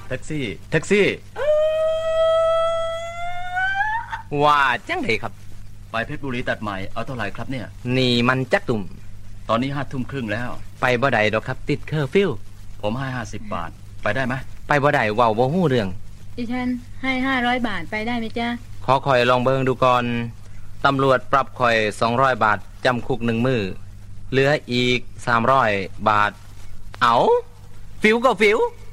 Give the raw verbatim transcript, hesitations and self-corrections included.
แท็กซี่แท็กซี่ว่าจังไดครับไปเพชรบุรีตัดใหม่เอาเท่าไหร่ครับเนี่ยนี่มันจักตุ่มตอนนี้ห้าทุ่มครึ่งแล้วไปบ่ได้ดอกครับติดเคอร์ฟิวผมให้ห้าสิบบาทไปได้ไหมไปบ่ได้เว้าบ่ฮู้เรื่องดิฉันให้ห้าร้อยบาทไปได้ไหมจ๊ะขอข่อยลองเบิ่งดูก่อนตำรวจปรับข่อยสองร้อยบาทจำคุกหนึ่งมื้อเหลืออีกสามร้อยบาทเอาฟิวก็ฟิว